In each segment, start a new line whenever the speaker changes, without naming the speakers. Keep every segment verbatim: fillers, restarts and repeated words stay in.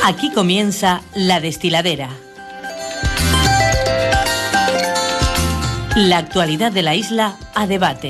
Aquí comienza La Destiladera. La actualidad de la isla a debate.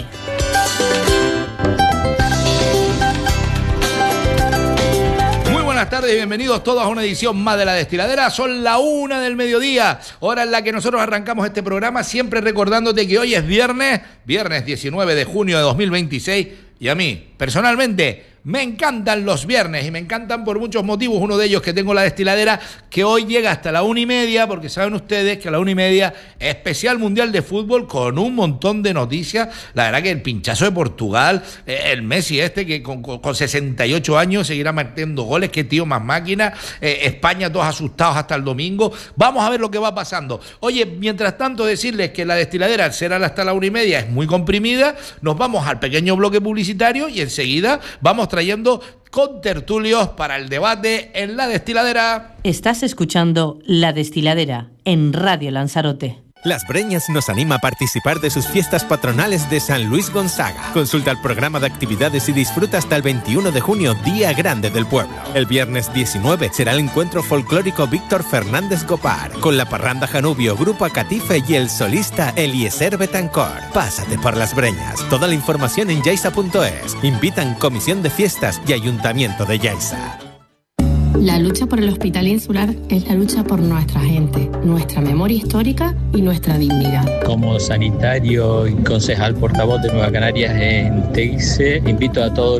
Muy buenas tardes y bienvenidos todos a una edición más de La Destiladera. Son la una del mediodía, hora en la que nosotros arrancamos este programa, siempre recordándote que hoy es viernes, viernes diecinueve de junio de dos mil veintiséis, y a mí, personalmente, me encantan los viernes y me encantan por muchos motivos. Uno de ellos que tengo La Destiladera, que hoy llega hasta la una y media, porque saben ustedes que a la una y media especial mundial de fútbol con un montón de noticias. La verdad que el pinchazo de Portugal, el Messi este que con, con sesenta y ocho años seguirá metiendo goles, qué tío más máquina. eh, España todos asustados hasta el domingo. Vamos a ver lo que va pasando. Oye, mientras tanto decirles que La Destiladera será hasta la una y media, es muy comprimida. Nos vamos al pequeño bloque publicitario y enseguida vamos trayendo contertulios para el debate en La Destiladera.
Estás escuchando La Destiladera en Radio Lanzarote.
Las Breñas nos anima a participar de sus fiestas patronales de San Luis Gonzaga. Consulta el programa de actividades y disfruta hasta el veintiuno de junio, Día Grande del Pueblo. El viernes diecinueve será el encuentro folclórico Víctor Fernández Gopar, con la parranda Janubio, Grupo Acatife y el solista Eliezer Betancor. Pásate por Las Breñas. Toda la información en yaisa punto es. Invitan Comisión de Fiestas y Ayuntamiento de Yaiza.
La lucha por el Hospital Insular es la lucha por nuestra gente, nuestra memoria histórica y nuestra dignidad.
Como sanitario y concejal portavoz de Nueva Canarias en Teguise, invito a todos